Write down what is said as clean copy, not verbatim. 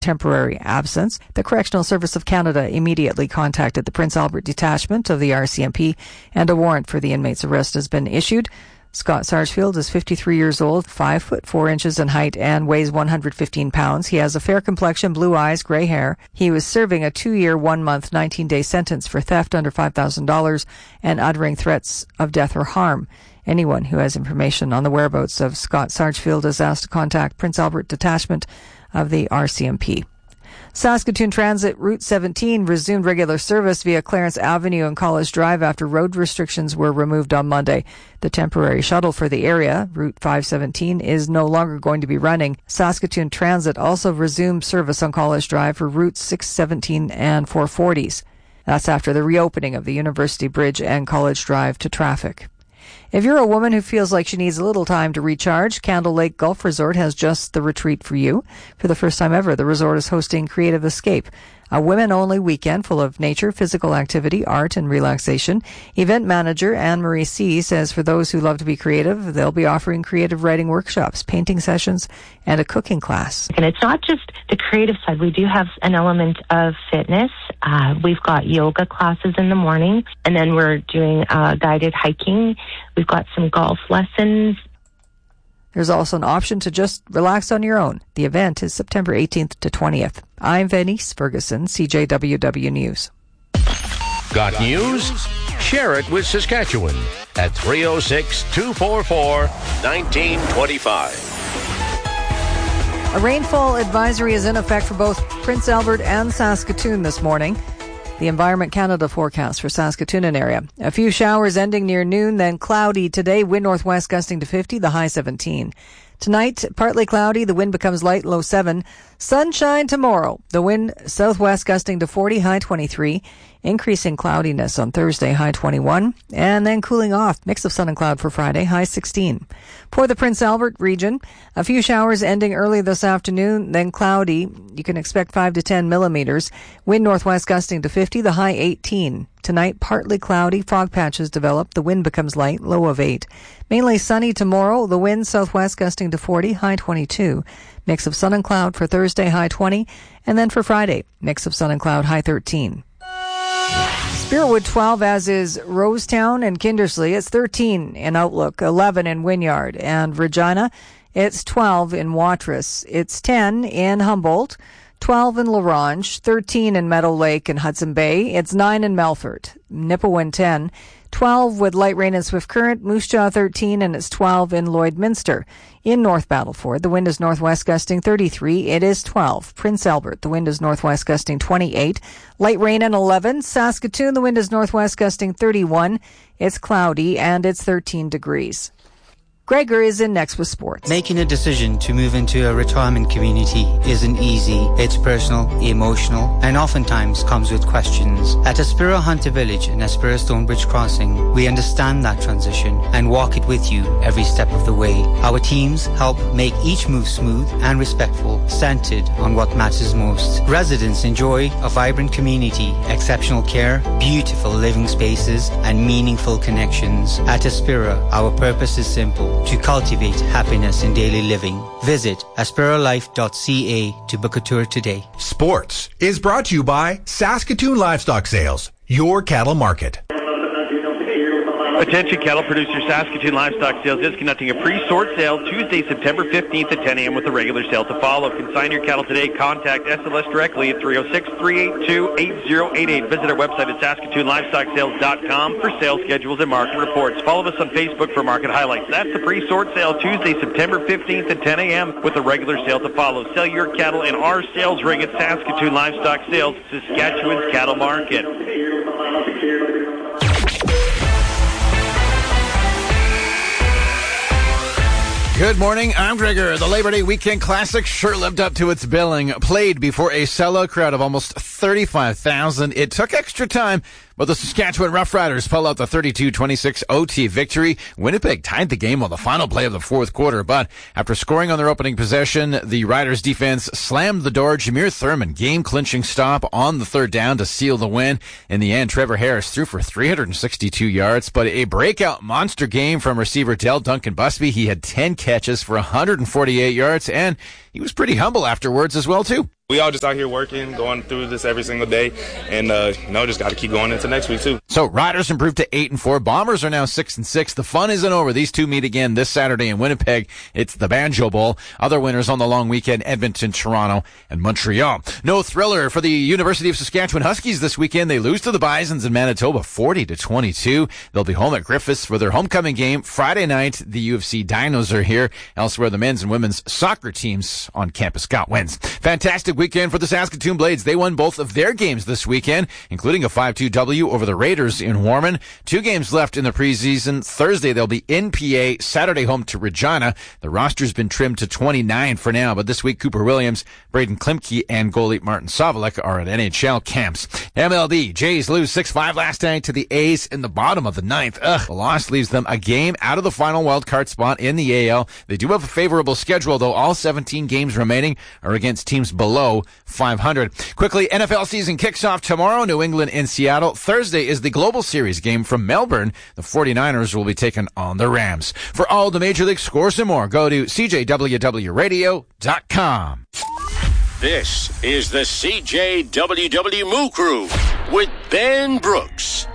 temporary absence. The Correctional Service of Canada immediately contacted the Prince Albert Detachment of the RCMP, and a warrant for the inmate's arrest has been issued. Scott Sargefield is 53 years old, 5 foot 4 inches in height, and weighs 115 pounds. He has a fair complexion, blue eyes, gray hair. He was serving a 2-year, 1-month, 19-day sentence for theft under $5,000 and uttering threats of death or harm. Anyone who has information on the whereabouts of Scott Sargefield is asked to contact Prince Albert Detachment of the RCMP. Saskatoon Transit Route 17 resumed regular service via Clarence Avenue and College Drive after road restrictions were removed on Monday. The temporary shuttle for the area, Route 517, is no longer going to be running. Saskatoon Transit also resumed service on College Drive for routes 617 and 440s. That's after the reopening of the University Bridge and College Drive to traffic. If you're a woman who feels like she needs a little time to recharge, Candle Lake Golf Resort has just the retreat for you. For the first time ever, the resort is hosting Creative Escape, a women-only weekend full of nature, physical activity, art, and relaxation. Event manager Anne-Marie C. says for those who love to be creative, they'll be offering creative writing workshops, painting sessions, and a cooking class. And it's not just the creative side. We do have an element of fitness. We've got yoga classes in the morning, and then we're doing guided hiking. We've got some golf lessons. There's also an option to just relax on your own. The event is September 18th to 20th. I'm Venice Ferguson, CJWW News. Got news? Share it with Saskatchewan at 306-244-1925. A rainfall advisory is in effect for both Prince Albert and Saskatoon this morning. The Environment Canada forecast for Saskatoon and area. A few showers ending near noon, then cloudy today. Wind northwest gusting to 50, the high 17. Tonight, partly cloudy. The wind becomes light, low 7. Sunshine tomorrow. The wind southwest gusting to 40, high 23. Increasing cloudiness on Thursday, high 21. And then cooling off. Mix of sun and cloud for Friday, high 16. For the Prince Albert region, a few showers ending early this afternoon, then cloudy. You can expect 5 to 10 millimeters. Wind northwest gusting to 50, the high 18. Tonight, partly cloudy, fog patches develop. The wind becomes light, low of 8. Mainly sunny tomorrow. The wind southwest gusting to 40, high 22. Mix of sun and cloud for Thursday, high 20. And then for Friday, mix of sun and cloud, high 13. Spiritwood 12, as is Rosetown and Kindersley. It's 13 in Outlook, 11 in Wynyard and Regina. It's 12 in Watrous. It's 10 in Humboldt, 12 in La Ronge, 13 in Meadow Lake and Hudson Bay. It's 9 in Melfort, Nipawin 10, 12 with light rain and swift current, Moose Jaw 13, and it's 12 in Lloydminster. In North Battleford, the wind is northwest gusting 33. It is 12. Prince Albert, the wind is northwest gusting 28. Light rain and 11. Saskatoon, the wind is northwest gusting 31. It's cloudy and it's 13 degrees. Gregor is in next with sports. Making a decision to move into a retirement community isn't easy. It's personal, emotional, and oftentimes comes with questions. At Aspira Hunter Village and Aspira Stonebridge Crossing, we understand that transition and walk it with you every step of the way. Our teams help make each move smooth and respectful, centered on what matters most. Residents enjoy a vibrant community, exceptional care, beautiful living spaces, and meaningful connections. At Aspira, our purpose is simple: to cultivate happiness in daily living. Visit aspiralife.ca to book a tour today. Sports is brought to you by Saskatoon Livestock Sales, your cattle market. Attention cattle producers, Saskatoon Livestock Sales is conducting a pre-sort sale Tuesday, September 15th at 10 a.m. with a regular sale to follow. Consign your cattle today. Contact SLS directly at 306-382-8088. Visit our website at SaskatoonLivestockSales.com for sales schedules and market reports. Follow us on Facebook for market highlights. That's the pre-sort sale Tuesday, September 15th at 10 a.m. with a regular sale to follow. Sell your cattle in our sales ring at Saskatoon Livestock Sales, Saskatchewan's cattle market. Good morning, I'm Gregor. The Labor Day Weekend Classic sure lived up to its billing. Played before a sellout crowd of almost 35,000. It took extra time, but the Saskatchewan Roughriders pull out the 32-26 OT victory. Winnipeg tied the game on the final play of the fourth quarter, but after scoring on their opening possession, the Riders defense slammed the door. Jameer Thurman game-clinching stop on the third down to seal the win. In the end, Trevor Harris threw for 362 yards, but a breakout monster game from receiver Del Duncan Busby. He had 10 catches for 148 yards, and he was pretty humble afterwards as well, too. We all just out here working, going through this every single day, and just got to keep going into next week too. So Riders improved to 8-4. Bombers are now 6-6. The fun isn't over. These two meet again this Saturday in Winnipeg. It's the Banjo Bowl. Other winners on the long weekend: Edmonton, Toronto, and Montreal. No thriller for the University of Saskatchewan Huskies this weekend. They lose to the Bisons in Manitoba 40-22. They'll be home at Griffiths for their homecoming game Friday night. The U of C Dinos are here. Elsewhere, the men's and women's soccer teams on campus got wins. Fantastic weekend for the Saskatoon Blades. They won both of their games this weekend, including a 5-2 W over the Raiders in Warman. 2 games left in the preseason. Thursday, they'll be in PA. Saturday, home to Regina. The roster's been trimmed to 29 for now, but this week, Cooper Williams, Braden Klimke, and goalie Martin Savalek are at NHL camps. MLB, Jays lose 6-5 last night to the A's in the bottom of the 9th. The loss leaves them a game out of the final wildcard spot in the AL. They do have a favorable schedule, though. All 17 games remaining are against teams below 500. Quickly, NFL season kicks off tomorrow. New England in Seattle. Thursday is the Global Series game from Melbourne. The 49ers will be taking on the Rams. For all the Major League scores and more, go to CJWWRadio.com. This is the CJWW Moo Crew with Ben Brooks.